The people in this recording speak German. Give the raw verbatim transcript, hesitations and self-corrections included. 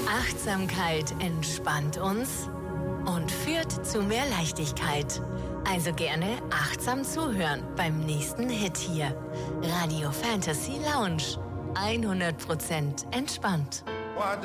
Achtsamkeit entspannt uns und führt zu mehr Leichtigkeit. Also gerne achtsam zuhören beim nächsten Hit hier. Radio Fantasy Lounge. hundert Prozent entspannt. Why